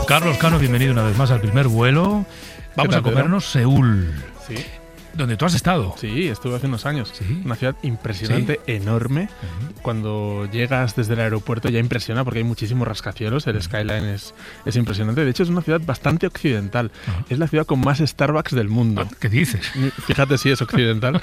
Carlos Cano, bienvenido una vez más al primer vuelo. Vamos a comernos Seúl. Sí. ¿Donde tú has estado? Sí, estuve hace unos años. ¿Sí? Una ciudad impresionante, enorme. Cuando llegas desde el aeropuerto ya impresiona porque hay muchísimos rascacielos. El skyline es impresionante. De hecho, es una ciudad bastante occidental. Es la ciudad con más Starbucks del mundo. ¿Qué dices? Fíjate si es occidental.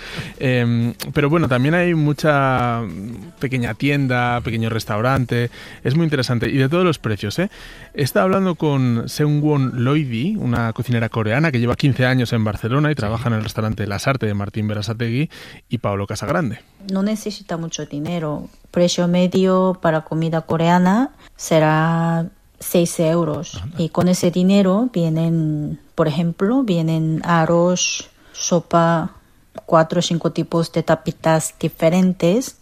Pero bueno, también hay mucha pequeña tienda, pequeño restaurante. Es muy interesante. Y de todos los precios, ¿eh? He estado hablando con Seungwon Loidi, una cocinera coreana que lleva 15 años en Barcelona y trabaja en el restaurante Las Artes de Martín Berasategui y Pablo Casagrande. No necesita mucho dinero. Precio medio para comida coreana será 6 euros. Y con ese dinero vienen, por ejemplo, arroz, sopa, 4 o 5 tipos de tapitas diferentes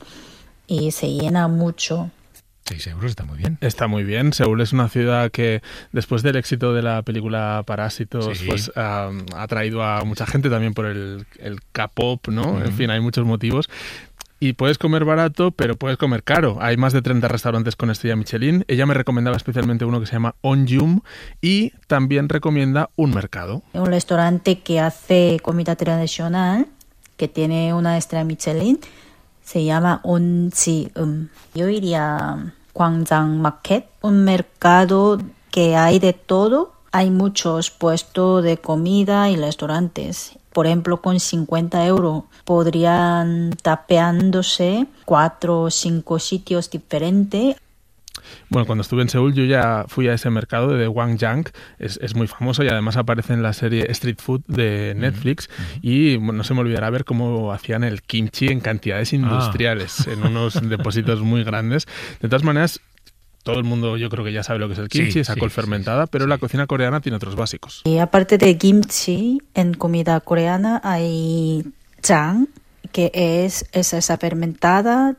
y se llena mucho. 6 euros está muy bien. Está muy bien. Seúl es una ciudad que, después del éxito de la película Parásitos, pues ha atraído a mucha gente también por el K-pop, ¿no? En fin, hay muchos motivos. Y puedes comer barato, pero puedes comer caro. Hay más de 30 restaurantes con estrella Michelin. Ella me recomendaba especialmente uno que se llama Onjum y también recomienda un mercado. Un restaurante que hace comida tradicional, que tiene una estrella Michelin, se llama Onjium. Yo iría Gwangjang Market, un mercado que hay de todo. Hay muchos puestos de comida y restaurantes. Por ejemplo, con 50 euros podrían tapeándose 4 o 5 sitios diferentes. Bueno, cuando estuve en Seúl yo ya fui a ese mercado de Gwangjang, es muy famoso y además aparece en la serie Street Food de Netflix y bueno, no se me olvidará ver cómo hacían el kimchi en cantidades industriales, en unos depósitos muy grandes. De todas maneras, todo el mundo yo creo que ya sabe lo que es el kimchi, esa col fermentada, pero la cocina coreana tiene otros básicos. Y aparte de kimchi, en comida coreana hay jang, que es salsa fermentada,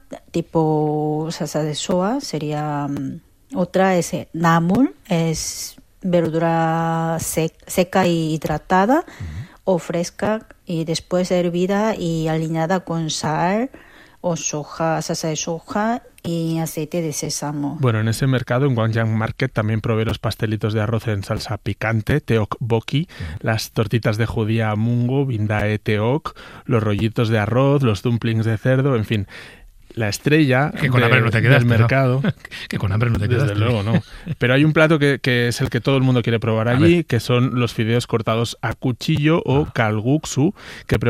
tipo salsa de soja, sería otra es namul, es verdura seca y hidratada o fresca y después hervida y aliñada con sal o soja, salsa de soja y aceite de sésamo. Bueno, en ese mercado, en Gwangjang Market, también probé los pastelitos de arroz en salsa picante, teokbokki, las tortitas de judía mungo, bindae teok, los rollitos de arroz, los dumplings de cerdo, en fin. La estrella que con hambre no te quedaste, del mercado. ¿no? Que con hambre no te quedaste. Desde luego, no. Pero hay un plato que es el que todo el mundo quiere probar allí, que son los fideos cortados a cuchillo o kalguksu, que